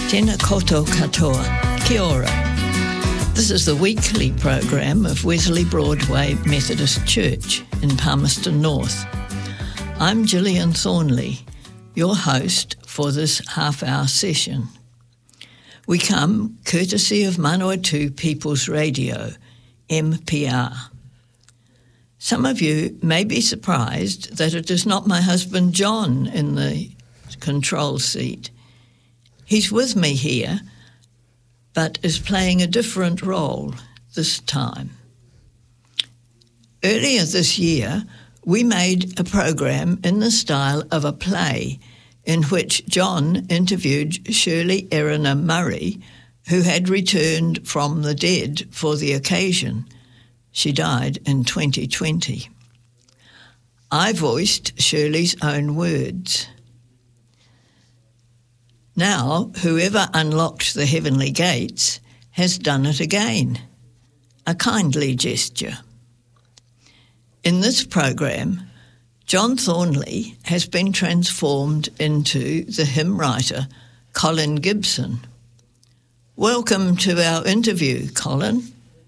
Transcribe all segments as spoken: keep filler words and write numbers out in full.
Tēnā koutou katoa. Kia ora. This is the weekly program of Wesley Broadway Methodist Church in Palmerston North. I'm Gillian Thornley, your host for this half-hour session. We come courtesy of Manawatu People's Radio, M P R. Some of you may be surprised that it is not my husband John in the control seat. He's with me here, but is playing a different role this time. Earlier this year, we made a program in the style of a play in which John interviewed Shirley Erina Murray, who had returned from the dead for the occasion. She died in twenty twenty. I voiced Shirley's own words. Now, whoever unlocked the heavenly gates has done it again, a kindly gesture. In this program, John Thornley has been transformed into the hymn writer Colin Gibson. Welcome to our interview, Colin.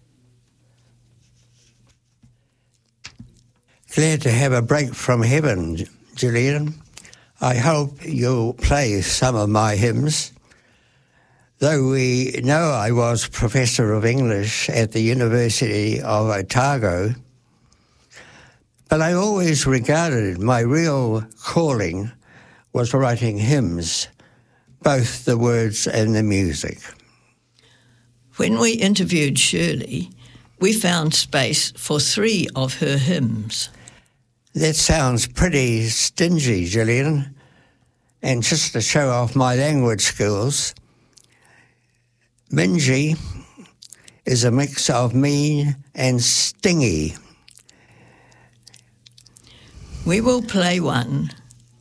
Glad to have a break from heaven, Gillian. I hope you'll play some of my hymns. Though we know I was Professor of English at the University of Otago, but I always regarded my real calling was writing hymns, both the words and the music. When we interviewed Shirley, we found space for three of her hymns. That sounds pretty stingy, Gillian. And just to show off my language skills, mingy is a mix of mean and stingy. We will play one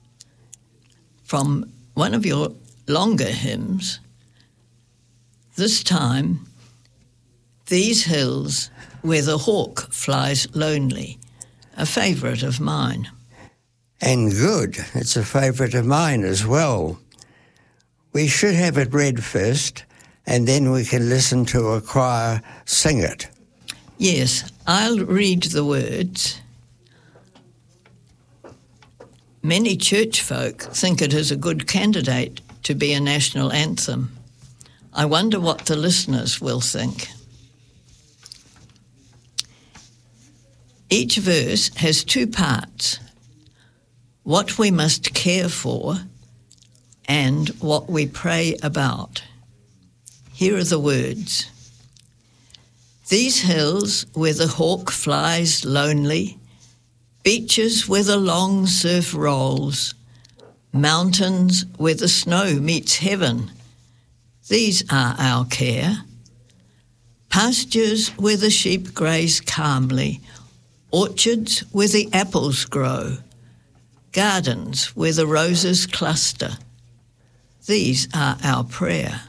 from one of your longer hymns. This time, These Hills Where the Hawk Flies Lonely, a favourite of mine. And good. It's a favourite of mine as well. We should have it read first, and then we can listen to a choir sing it. Yes, I'll read the words. Many church folk think it is a good candidate to be a national anthem. I wonder what the listeners will think. Each verse has two parts: what we must care for and what we pray about. Here are the words. These hills where the hawk flies lonely, beaches where the long surf rolls, mountains where the snow meets heaven, these are our care. Pastures where the sheep graze calmly, orchards where the apples grow, gardens where the roses cluster, these are our prayer.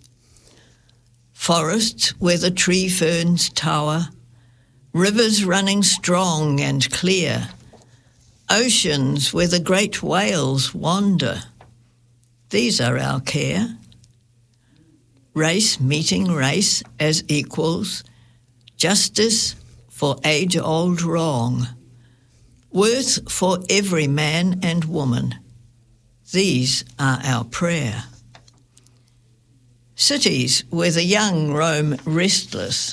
Forests where the tree ferns tower, rivers running strong and clear, oceans where the great whales wander, these are our care. Race meeting race as equals, justice for age-old wrong, worth for every man and woman, these are our prayer. Cities where the young roam restless,